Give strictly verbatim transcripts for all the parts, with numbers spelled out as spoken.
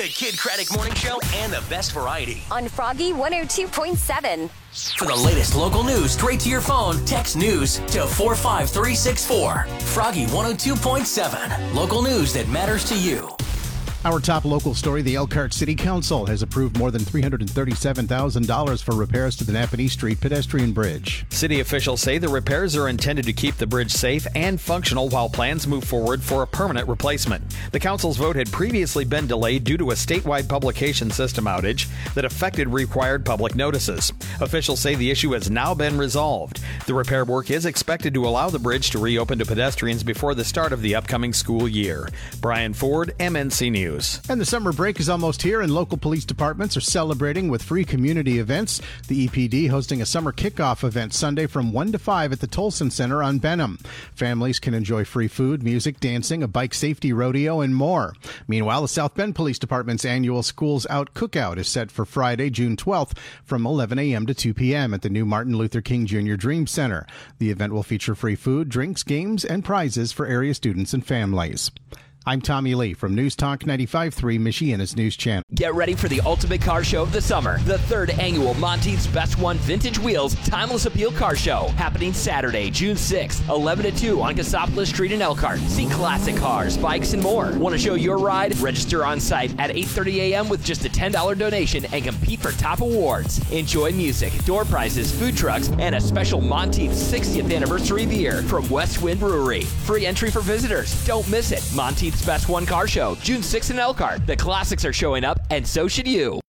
The Kid Craddock Morning Show and the best variety. On Froggy one oh two point seven. For the latest local news straight to your phone, text news to four five three six four. Froggy one oh two point seven. Local news that matters to you. Our top local story, the Elkhart City Council has approved more than three hundred thirty-seven thousand dollars for repairs to the Napanee Street pedestrian bridge. City officials say the repairs are intended to keep the bridge safe and functional while plans move forward for a permanent replacement. The council's vote had previously been delayed due to a statewide publication system outage that affected required public notices. Officials say the issue has now been resolved. The repair work is expected to allow the bridge to reopen to pedestrians before the start of the upcoming school year. Brian Ford, M N C News. And the summer break is almost here, and local police departments are celebrating with free community events. The E P D hosting a summer kickoff event Sunday from one to five at the Tolson Center on Benham. Families can enjoy free food, music, dancing, a bike safety rodeo, and more. Meanwhile, the South Bend Police Department's annual Schools Out Cookout is set for Friday, June twelfth from eleven a.m. to two p.m. at the new Martin Luther King Junior Dream Center. The event will feature free food, drinks, games, and prizes for area students and families. I'm Tommy Lee from News Talk ninety-five point three, Michiana's News Channel. Get ready for the ultimate car show of the summer. The third annual Monteith's Best One Vintage Wheels Timeless Appeal Car Show. Happening Saturday, June sixth, eleven to two on Cassopolis Street in Elkhart. See classic cars, bikes, and more. Want to show your ride? Register on site at eight thirty a.m. with just a ten dollars donation and compete for top awards. Enjoy music, door prizes, food trucks, and a special Monteith's sixtieth anniversary beer from West Wind Brewery. Free entry for visitors. Don't miss it. Monteith's Best One Car Show, June sixth in Elkhart. The classics are showing up, and so should you.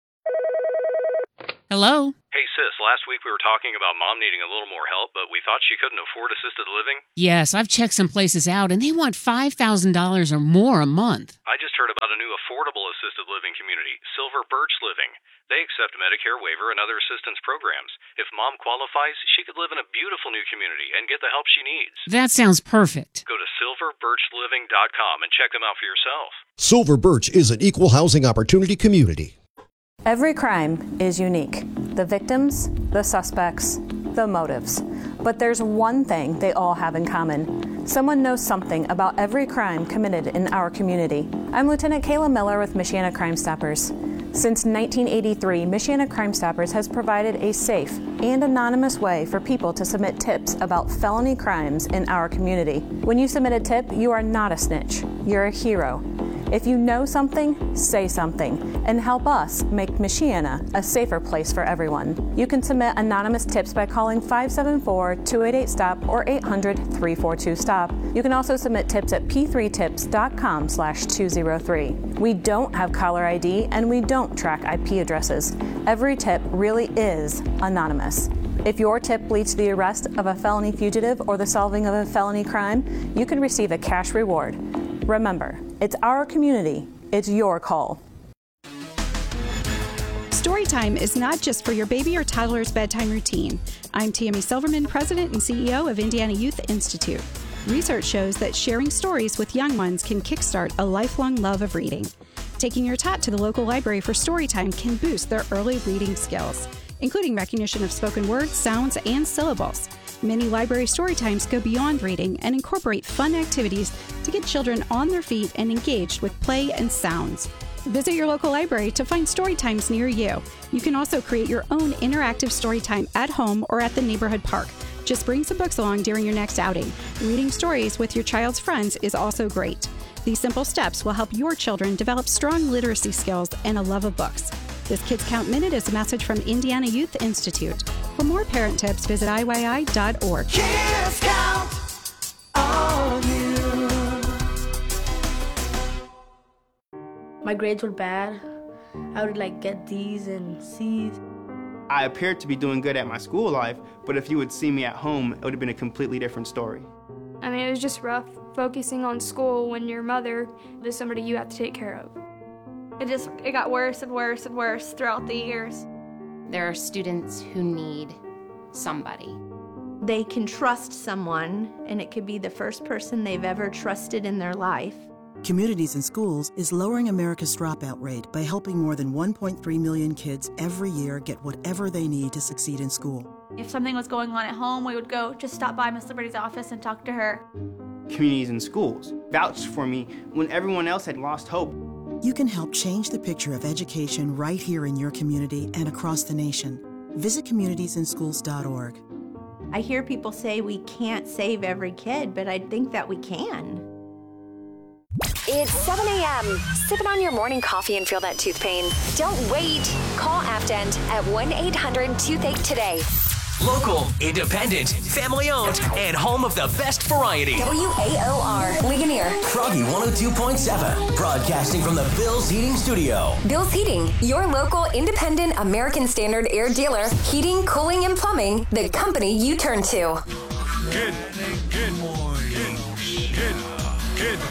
Hello? Hey, sis, last week we were talking about Mom needing a little more help, but we thought she couldn't afford assisted living. Yes, I've checked some places out, and they want five thousand dollars or more a month. I just heard about a new affordable assisted living community, Silver Birch Living. They accept Medicare waiver and other assistance programs. If Mom qualifies, she could live in a beautiful new community and get the help she needs. That sounds perfect. Go to silver birch living dot com and check them out for yourself. Silver Birch is an equal housing opportunity community. Every crime is unique. The victims, the suspects, the motives. But there's one thing they all have in common. Someone knows something about every crime committed in our community. I'm Lieutenant Kayla Miller with Michiana Crime Stoppers. Since nineteen eighty-three, Michiana Crime Stoppers has provided a safe and anonymous way for people to submit tips about felony crimes in our community. When you submit a tip, you are not a snitch. You're a hero. If you know something, say something, and help us make Michiana a safer place for everyone. You can submit anonymous tips by calling five seven four, two eight eight, STOP or eight hundred, three four two, STOP. You can also submit tips at p three tips dot com slash two oh three. We don't have caller I D and we don't track I P addresses. Every tip really is anonymous. If your tip leads to the arrest of a felony fugitive or the solving of a felony crime, you can receive a cash reward. Remember, it's our community. It's your call. Storytime is not just for your baby or toddler's bedtime routine. I'm Tammy Silverman, President and C E O of Indiana Youth Institute. Research shows that sharing stories with young ones can kickstart a lifelong love of reading. Taking your tot to the local library for Storytime can boost their early reading skills, including recognition of spoken words, sounds, and syllables. Many library story times go beyond reading and incorporate fun activities to get children on their feet and engaged with play and sounds. Visit your local library to find story times near you. You can also create your own interactive story time at home or at the neighborhood park. Just bring some books along during your next outing. Reading stories with your child's friends is also great. These simple steps will help your children develop strong literacy skills and a love of books. This Kids Count Minute is a message from Indiana Youth Institute. For more parent tips, visit I Y I dot org. Kids Count on you. My grades were bad. I would like get D's and C's. I appeared to be doing good at my school life, but if you had seen me at home, it would have been a completely different story. I mean, it was just rough focusing on school when your mother is somebody you have to take care of. It just, it got worse and worse and worse throughout the years. There are students who need somebody. They can trust someone, and it could be the first person they've ever trusted in their life. Communities in Schools is lowering America's dropout rate by helping more than one point three million kids every year get whatever they need to succeed in school. If something was going on at home, we would go just stop by Miss Liberty's office and talk to her. Communities in Schools vouched for me when everyone else had lost hope. You can help change the picture of education right here in your community and across the nation. Visit communities in schools dot org. I hear people say we can't save every kid, but I think that we can. It's seven a.m. Sip it on your morning coffee and feel that tooth pain. Don't wait. Call Afdent at one eight hundred toothache today. Local, independent, family-owned, and home of the best variety. W A O R, Ligonier. Froggy one oh two point seven, broadcasting from the Bill's Heating Studio. Bill's Heating, your local independent American Standard air dealer. Heating, cooling, and plumbing, the company you turn to. Good, good morning. Good, good, good.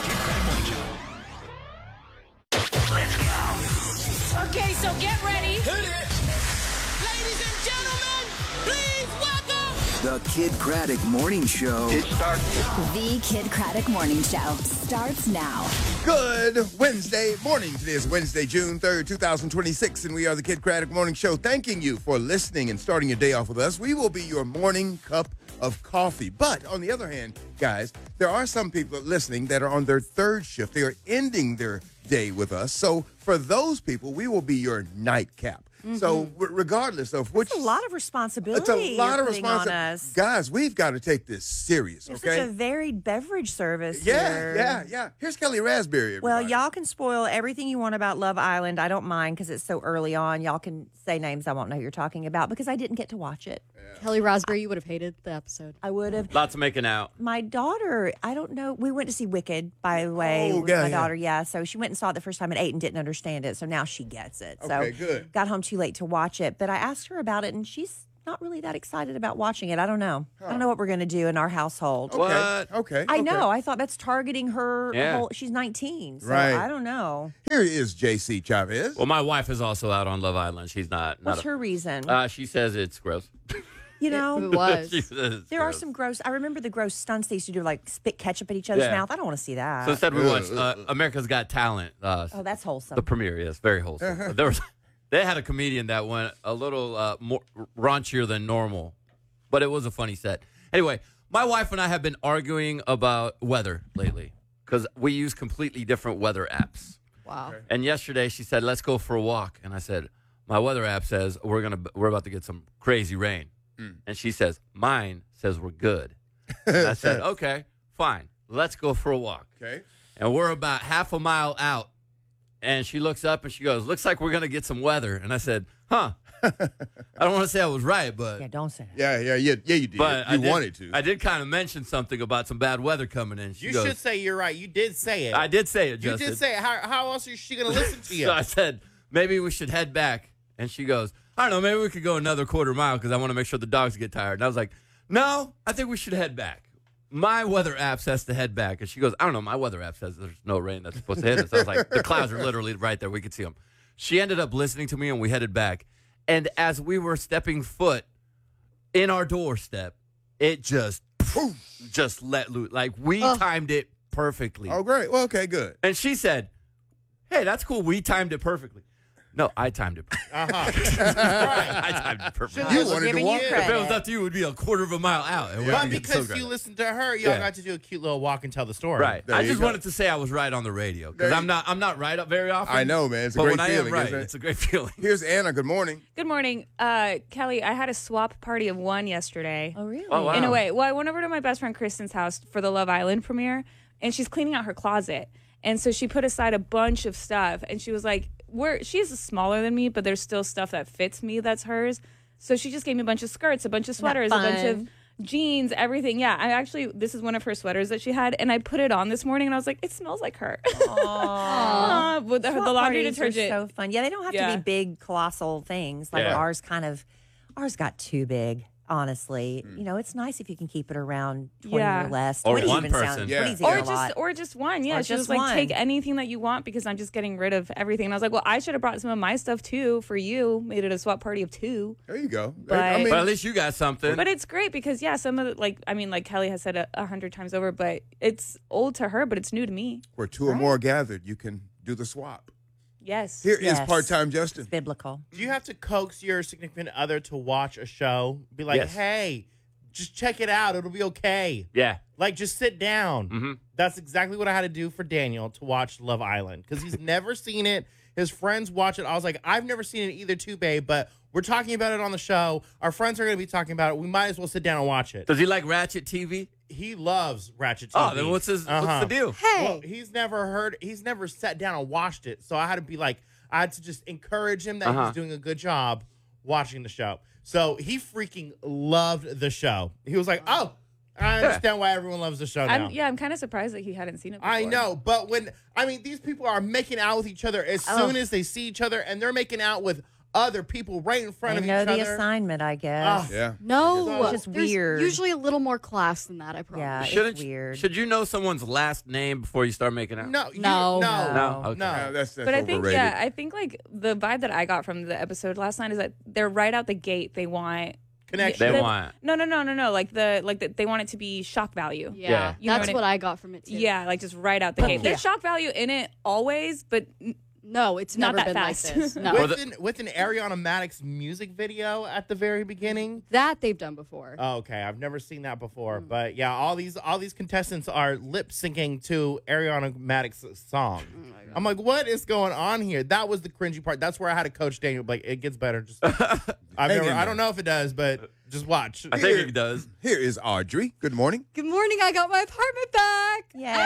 Let's go. Okay, so get ready. Hit it. Ladies and gentlemen, please welcome the Kid Craddock Morning Show. It starts. The Kid Craddock Morning Show starts now. Good Wednesday morning. Today is Wednesday, June third, twenty twenty-six, and we are the Kid Craddock Morning Show. Thanking you for listening and starting your day off with us. We will be your morning cup of coffee. But on the other hand, guys, there are some people listening that are on their third shift. They are ending their day with us. So for those people, we will be your nightcap. Mm-hmm. So w- regardless of which... It's a lot of responsibility. It's a lot of responsibility on us. Guys, we've got to take this serious, It's okay? such a varied beverage service Yeah, here. yeah, yeah. Here's Kelly Raspberry, everybody. Well, y'all can spoil everything you want about Love Island. I don't mind because it's so early on. Y'all can say names I won't know who you're talking about because I didn't get to watch it. Kelly Raspberry, you would have hated the episode. I would have. Lots of making out. My daughter, I don't know. We went to see Wicked, by the way. Oh, with yeah, my yeah. daughter, yeah. So she went and saw it the first time at eight and didn't understand it. So now she gets it. So Okay, good. got home too late to watch it. But I asked her about it, and she's not really that excited about watching it. I don't know. I don't know what we're going to do in our household. Okay, What? okay, I okay. know. I thought that's targeting her. Yeah. Whole, she's nineteen. So Right. I don't know. Here is J C Chavez. Well, my wife is also out on Love Island. She's not. not What's a- her reason? Uh, she says it's gross. You know, It was. She says it's there are gross. some gross. I remember the gross stunts they used to do, like spit ketchup at each other's Yeah. mouth. I don't want to see that. So instead, we watched uh, America's Got Talent. Uh, oh, that's wholesome. The premiere, yes, very wholesome. There was, they had a comedian that went a little uh, more raunchier than normal, but it was a funny set. Anyway, my wife and I have been arguing about weather lately because we use completely different weather apps. Wow. And yesterday she said, "Let's go for a walk," and I said, "My weather app says we're gonna we're about to get some crazy rain," and she says, "Mine says we're good." And I said, "Okay, fine, let's go for a walk." Okay. And we're about half a mile out. And she looks up and she goes, "Looks like we're going to get some weather." And I said, huh. I don't want to say I was right, but. Yeah, don't say that. Yeah, yeah, yeah, yeah, you did. But you I did, wanted to. I did kind of mention something about some bad weather coming in. She You goes, should say you're right. You did say it. I did say it, You Justin. did say it. How, how else is she going to listen to you? So I said, maybe we should head back. And she goes, I don't know, maybe we could go another quarter mile because I want to make sure the dogs get tired. And I was like, no, I think we should head back. My weather app says to head back. And she goes, I don't know, my weather app says there's no rain that's supposed to hit us. I was like, the clouds are literally right there. We could see them. She ended up listening to me and we headed back. And as we were stepping foot in our doorstep, it just, poof, just let loose. Like we Oh. timed it perfectly. Oh, great. Well, okay, good. And she said, hey, that's cool. We timed it perfectly. No, I timed it perfectly. Uh-huh. I timed it perfectly. You wanted to walk. If it was up to you, it would be a quarter of a mile out. And But we'd get because so you great. listened to her, y'all Yeah. got to do a cute little walk and tell the story. Right. There I you just go. wanted to say I was right on the radio because There I'm you- not. I'm not right up very often. I know, man. It's a but great when feeling, I am right, isn't it? it's a great feeling. Here's Anna. Good morning. Good morning. Uh, Kelly, I had a swap party of one yesterday. Oh, really? Oh, wow. In a way. Well, I went over to my best friend Kristen's house for the Love Island premiere, and she's cleaning out her closet. And so she put aside a bunch of stuff, and she was like, "We're she's smaller than me, but there's still stuff that fits me that's hers." So she just gave me a bunch of skirts, a bunch of Isn't that sweaters, a bunch of fun? jeans, everything. Yeah, I actually, this is one of her sweaters that she had, and I put it on this morning, and I was like, it smells like her. Aww. With the, the Swap laundry parties are detergent. so fun. Yeah, they don't have Yeah. to be big, colossal things. Like Yeah. ours kind of, ours got too big, honestly. Hmm. You know, it's nice if you can keep it around twenty Yeah. or less. Or twenty one even person. sounds, Yeah. twenty's Or even a just, lot. or just one. Yeah, Or she was just like, one. take anything that you want because I'm just getting rid of everything. And I was like, well, I should have brought some of my stuff too for you. Made it a swap party of two. There you go. But- I mean, But at least you got something. But it's great because yeah, some of the like I mean, like Kelly has said a, a hundred times over, but it's old to her, but it's new to me. where two or more gathered, you can do the swap. Yes. Here is Yes. part-time Justin. It's biblical. Do you have to coax your significant other to watch a show? Be like, Yes. hey, just check it out. It'll be okay. yeah. Like, just sit down. Mm-hmm. That's exactly what I had to do for Daniel to watch Love Island because he's never seen it. His friends watch it. I was like, I've never seen it either too, babe, but we're talking about it on the show. Our friends are going to be talking about it. We might as well sit down and watch it. Does he like Ratchet T V? He loves Ratchet T V. Oh, then what's his uh-huh. what's the deal? Hey. Well, he's never heard, he's never sat down and watched it. So I had to be like, I had to just encourage him that Uh-huh. he's doing a good job watching the show. So he freaking loved the show. He was like, oh, I understand why everyone loves the show now. I'm, yeah, I'm kind of surprised that he hadn't seen it before. I know, but when, I mean, these people are making out with each other as Oh. soon as they see each other, and they're making out with other people right in front I of know each the other. assignment, I guess. Oh. Yeah. No, It's just there's weird. usually a little more class than that, I promise. Yeah, Shouldn't it's weird. Should you know someone's last name before you start making out? No, you, No. no, No? no. Okay. Yeah, that's, that's But I think, overrated. yeah, I think like the vibe that I got from the episode last night is that they're right out the gate. They want Connection. They the- want. No, no, no, no, no. Like the like the, they want it to be shock value. Yeah, Yeah. You know that's what I- what I got from it too. Yeah, like just right out the gate. There's shock value in it always, but n- No, it's Not never that been fast. like this. No, With, an, with an Ariana Madix music video at the very beginning. that they've done before. Oh, okay, I've never seen that before, Mm. but yeah, all these all these contestants are lip syncing to Ariana Madix's song. Oh I'm like, what is going on here? That was the cringy part. That's where I had to coach Daniel. Like, it gets better. Just I've Hang never. in I there. don't know if it does, but just watch. I think he does. Here is Audrey. Good morning. Good morning. I got my apartment back.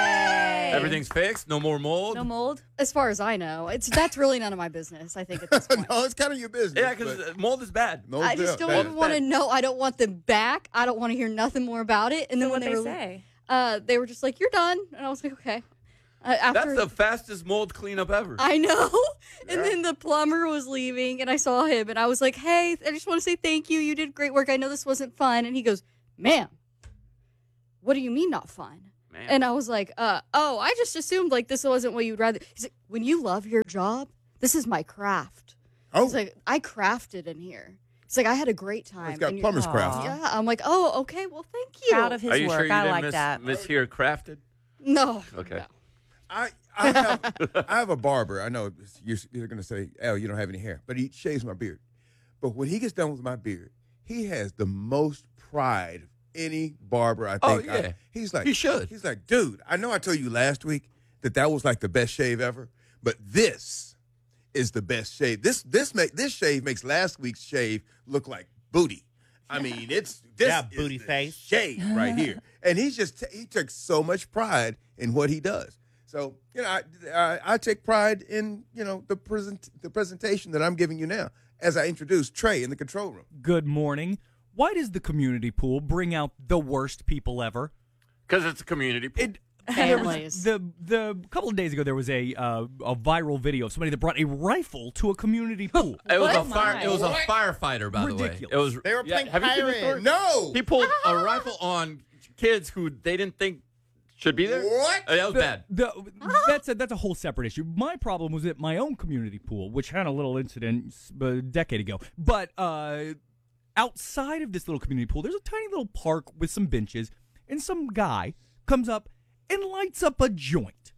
Yay. Everything's fixed. No more mold. no mold. As far as I know, it's that's really none of my business. I think at this point. No, it's kind of your business. Yeah, because but mold is bad. mold's I just bad. don't even want to know. I don't want them back. I don't want to hear nothing more about it. And So then when what they, they were, say? uh, they were just like, "You're done," and I was like, "Okay." Uh, after That's the fastest mold cleanup ever. I know. And then the plumber was leaving, and I saw him, and I was like, "Hey, I just want to say thank you. You did great work. I know this wasn't fun." And he goes, "Ma'am, what do you mean not fun?" Man. And I was like, uh, "Oh, I just assumed like this wasn't what you'd rather." He's like, "When you love your job, this is my craft." Oh. He's like, "I crafted in here." He's like, "I had a great time." It's got and you- plumber's craft. Yeah, I'm like, "Oh, okay. Well, thank you." Proud of his Are you work. sure you I didn't like miss, that. miss here crafted? No. Okay. No. I I have, I have a barber. I know you're, you're going to say, "Oh, you don't have any hair," but he shaves my beard. But when he gets done with my beard, he has the most pride of any barber I Oh, think. yeah. I, he's like, He should. He's like, dude, I know I told you last week that that was like the best shave ever, but this is the best shave. This this make this shave makes last week's shave look like booty. I mean, it's this Yeah, is booty the face. shave right here, and he's just he took so much pride in what he does. So you know, I, I, I take pride in you know the present the presentation that I'm giving you now as I introduce Trey in the control room. Good morning. Why does the community pool bring out the worst people ever? Because it's a community pool. It, there was- Families. the the couple of days ago there was a uh, a viral video of somebody that brought a rifle to a community pool. It was a What? fire. It was a What? firefighter, by the way. Ridiculous. It was. They were yeah, playing have you seen the pirate. story? No, He pulled a rifle on kids who they didn't think should be there. What? Uh, that was The- bad. the- that's a that's a whole separate issue. My problem was at my own community pool, which had a little incident s- a decade ago. But uh, outside of this little community pool, there's a tiny little park with some benches, and some guy comes up and lights up a joint.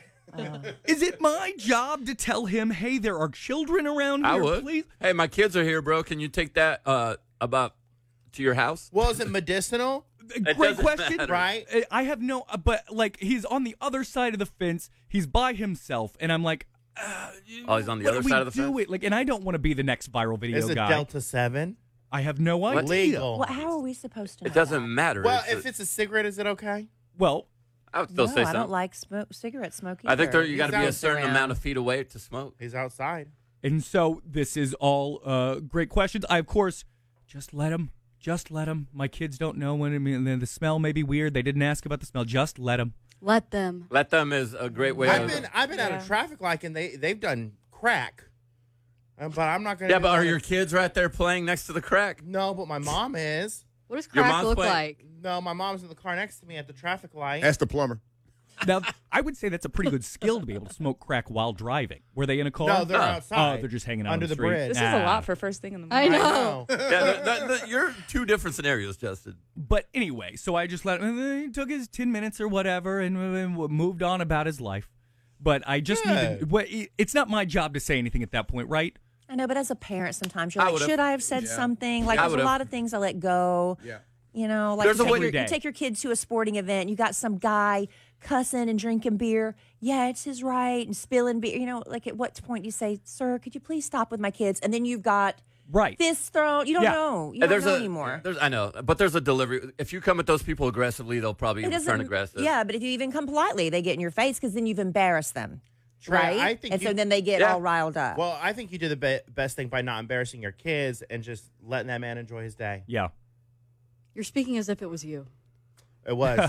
Is it my job to tell him, hey, there are children around here, I would. please? Hey, my kids are here, bro. Can you take that uh, about to your house? Well, is it medicinal? It Great doesn't question. matter. Right? Uh, I have no, uh, but like he's on the other side of the fence. He's by himself, and I'm like, uh, Oh, he's on the what other do we side of the do fence? It? Like, and I don't want to be the next viral video Is it guy. Delta seven? I have no idea. Legal. Well, how are we supposed to know It doesn't that? matter. Well, It's if a- it's a cigarette, is it okay? Well, I would still no, say I something. don't like smoke, cigarette smoke I think either. there, you got to He's be a out certain there. amount of feet away to smoke. He's outside. and so this is all uh, great questions. I of course just let him, just let him. My kids don't know when. I mean, the, the smell may be weird. They didn't ask about the smell. Just let him. Let them. Let them is a great way I've of. been I've been at Yeah. a traffic light and they they've done crack, Uh, but I'm not gonna. Yeah, do but are that. your kids right there playing next to the crack? No, but my mom is. What does Your crack mom's look playing- like? No, my mom's in the car next to me at the traffic light. That's the plumber. Now, I would say that's a pretty good skill to be able to smoke crack while driving. Were they in a car? No, they're Oh. outside. Oh, they're just hanging out under on the, the street. bridge. This is Ah. a lot for first thing in the I morning. know. know. Yeah, the, the, the, you're two different scenarios, Justin. But anyway, so I just let him. and then He took his ten minutes or whatever and, and moved on about his life. But I just need to. Good. Well, it- it's not my job to say anything at that point, right? I know, but as a parent, sometimes you're I like, would've. should I have said Yeah. something? Like, I there's a would've. lot of things I let go. Yeah. You know, like There's you a take, way- your, Every you day. take your kids to a sporting event. You got some guy cussing and drinking beer, yeah, it's his right, and spilling beer. You know, like at what point do you say, sir, could you please stop with my kids? And then you've got right. fists thrown. You don't Yeah. know. You And don't there's know a, anymore. There's, I know, but there's a delivery. If you come at those people aggressively, they'll probably It turn doesn't- aggressive. Yeah, but if you even come politely, they get in your face because then you've embarrassed them. Trey, Right? I think and so you- then they get Yeah. all riled up. Well, I think you did the be- best thing by not embarrassing your kids and just letting that man enjoy his day. Yeah. You're speaking as if it was you. It was.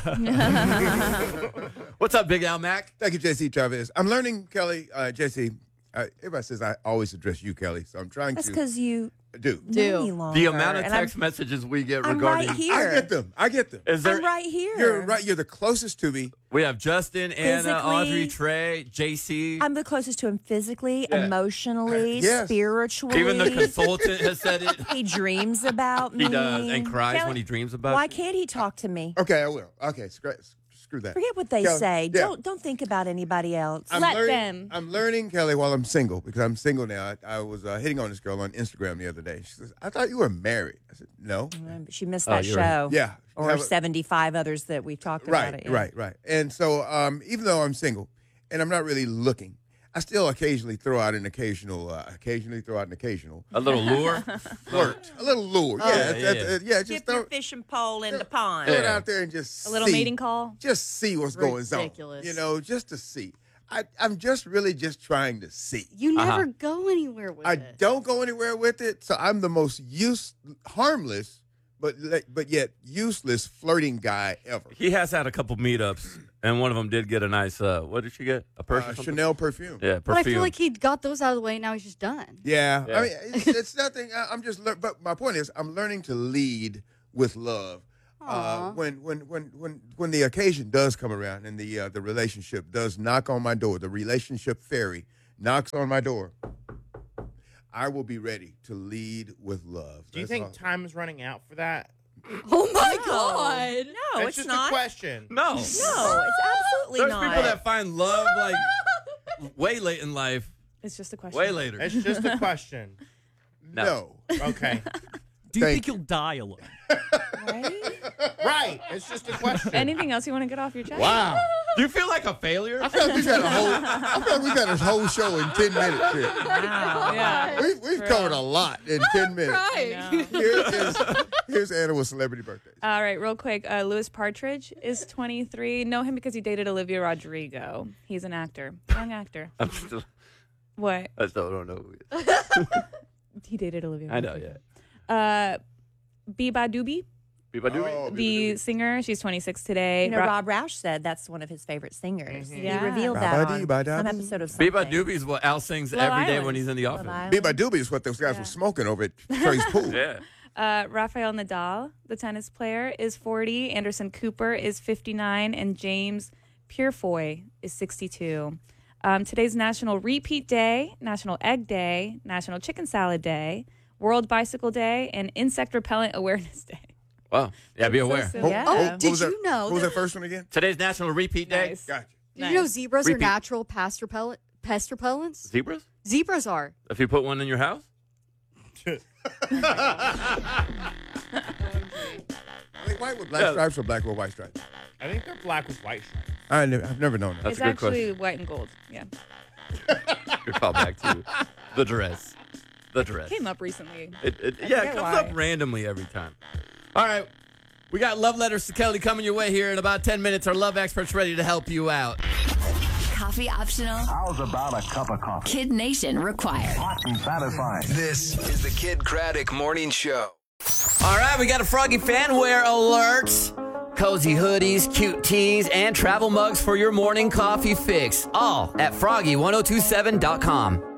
What's up, Big Al Mac? Thank you, J C Chavez. I'm learning, Kelly, uh, J C, uh, everybody says I always address you, Kelly, so I'm trying That's to because you do. know me The longer, amount of and I'm- text messages we get I'm regarding. right here. I get them. I get them. Is there, I'm right here. You're right. You're the closest to me. We have Justin, Anna, Physically. Audrey, Trey, J C. I'm the closest to him physically, Yeah. emotionally, Yes. spiritually. Even the consultant has said it. He dreams about me. He does and cries Kelly, when he dreams about Why you. can't he talk to me? Okay, I will. Okay, screw, screw that. Forget what they Kelly, say. yeah. Don't don't think about anybody else. I'm Let learning, them. I'm learning, Kelly, while I'm single, because I'm single now. I, I was uh, hitting on this girl on Instagram the other day. She says, I thought you were married. I said, no. Mm, She missed Oh, that you're show. right. Yeah. Or Have a- seventy-five others that we've talked about. Right, it. yeah. right, right. And so um, even though I'm single and I'm not really looking, I still occasionally throw out an occasional, uh, occasionally throw out an occasional A little lure. flirt, a little lure. Yeah, yeah, that's- yeah. that's- yeah, just Dip throw, your fishing pole in the pond. throw it Yeah. out there and just A little see, mating call. just see what's going Ridiculous. on. You know, just to see. I, I'm just really just trying to see. You Uh-huh. never go anywhere with I it. don't go anywhere with it, so I'm the most use harmless, but le- but yet useless flirting guy ever. He has had a couple meetups, and one of them did get a nice. Uh, what did she get? A purse? Uh, or something? Chanel perfume. Yeah, perfume. But I feel like he got those out of the way. Now he's just done. Yeah, Yeah. I mean, it's, it's nothing. I, I'm just, lear- but my point is, I'm learning to lead with love. Uh, Aw. when when when when when the occasion does come around and the uh, the relationship does knock on my door, the relationship fairy knocks on my door, I will be ready to lead with love. Do you That's think all. time is running out for that? Oh my No. god! No, it's it's just not. a question. no, No, it's absolutely There's not. people that find love like way late in life, It's just a question. way later. It's just a question. No. Okay. Do you Thank think you'll die alone? Right? Right. It's just a question. Anything else you want to get off your chest? Wow. Do you feel like a failure? I feel like we've had a whole. I feel like we've had this whole show in ten minutes here. Wow. Yeah. We've, we've For covered real. a lot in ten minutes. Right. Here is here's Anna with celebrity birthdays. All right, real quick. Uh, Louis Partridge is twenty-three. Know him because he dated Olivia Rodrigo. He's an actor, young actor. I'm still, What? I still don't know who he is. He dated Olivia. I know, Rodrigo. yeah. Uh, Biba Doobie, Biba Doobie? Oh, the singer. She's twenty-six today. You know, Ro- Rob Roush said that's one of his favorite singers. Yeah. He revealed that on Ba-ba-dee-ba-da-boo. some episode of something. Biba Doobie is what Al sings Love every day Island. when he's in the Love office. Island. Biba Doobie is what those guys Yeah. were smoking over at Trey's pool. Yeah. Uh, Rafael Nadal, the tennis player, is forty. Anderson Cooper is fifty-nine. And James Purefoy is sixty-two. Um, today's National Repeat Day, National Egg Day, National Chicken Salad Day, World Bicycle Day, and Insect Repellent Awareness Day. Wow. Yeah, be aware. So, Oh, yeah. oh, Oh, what did was you that- know What was that- that first one again? Today's National Repeat Day. Nice. Gotcha. Did you know Nice. zebras Repeat. are natural pest repellent pest repellents? Zebras? Zebras are. If you put one in your house? Are they white with black Yeah. stripes or black with white stripes? I think they're black with white stripes. I never, I've never known that. That's It's a good actually question. white and gold. Yeah. Good call back to the dress. The dress. Came up recently. It, it, I yeah, it forget comes why. up randomly every time. All right. We got love letters to Kelly coming your way here in about ten minutes. Our love experts ready to help you out. Coffee optional. How's about a cup of coffee? Kid Nation required. Hot and satisfying. This is the Kid Craddock Morning Show. All right, we got a Froggy fan wear alerts. Cozy hoodies, cute tees, and travel mugs for your morning coffee fix. All at froggy ten twenty-seven dot com.